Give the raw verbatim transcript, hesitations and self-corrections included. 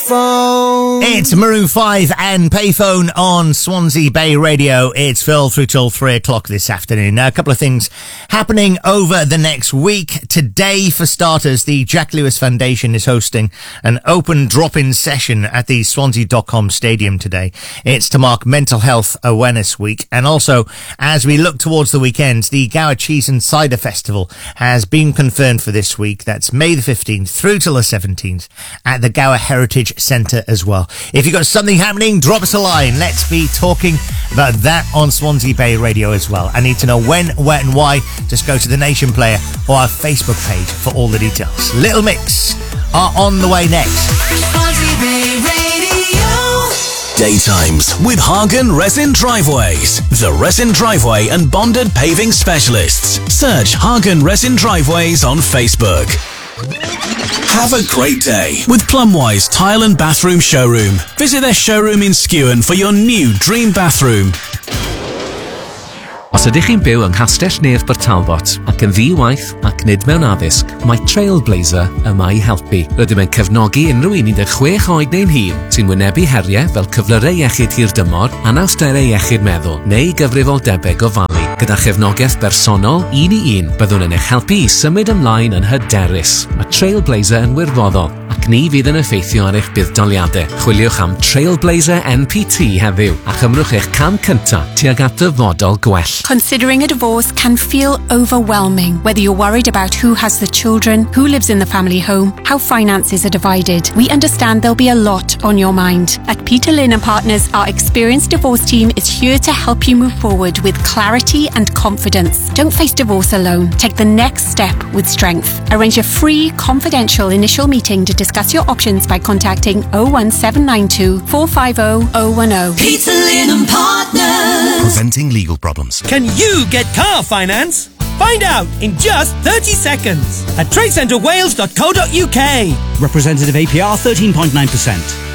It's Maroon five and Payphone on Swansea Bay Radio. It's Phil through till three o'clock this afternoon. Now, a couple of things happening over the next week. Today, for starters, the Jack Lewis Foundation is hosting an open drop-in session at the Swansea dot com Stadium today. It's to mark Mental Health Awareness Week. And also, as we look towards the weekend, the Gower Cheese and Cider Festival has been confirmed for this week. That's May the fifteenth through till the seventeenth at the Gower Heritage Centre as well. If you've got something happening, drop us a line. Let's be talking about that on Swansea Bay Radio as well. I need to know when, where and why. Just go to the Nation Player or our Facebook page for all the details. Little Mix are on the way next. Swansea Bay Radio. Daytimes with Hagen Resin Driveways. The Resin Driveway and bonded paving specialists. Search Hagen Resin Driveways on Facebook. Have a great day with Plumwise Tile and Bathroom Showroom. Visit their showroom in Skewen for your new dream bathroom. Os ydych chi'n byw yng Nghastell Nedd Portalbot ac yn ddi-waith ac nid mewn addysg, mae Trailblazer yma i helpu. Rydym yn cefnogi unrhyw un un deg chwech oed neu'n hŷn sy'n wynebu heriau fel cyflyrau iechyd hirdymor, anawsterau iechyd meddwl neu gyfrifoldebau gofalu. Gyda chefnogaeth bersonol un i un, byddwn yn eich helpu i symud ymlaen yn hyderus. Mae Trailblazer yn wirfoddol ac ni fydd yn effeithio ar eich buddsoddiadau. Chwiliwch am Trailblazer N P T heddiw a chymrwch eich cam cynta tuag at dyfodol gwell. Considering a divorce can feel overwhelming, whether you're worried about who has the children, who lives in the family home, how finances are divided. We understand there'll be a lot on your mind. At Peter Lynn and Partners, our experienced divorce team is here to help you move forward with clarity and confidence. Don't face divorce alone. Take the next step with strength. Arrange a free, confidential initial meeting to discuss your options by contacting oh one seven nine two, four five oh, oh one oh. Peter Lynn and Partners. Preventing legal problems. Can you get car finance? Find out in just thirty seconds at trade centre wales dot co dot uk. Representative A P R thirteen point nine percent.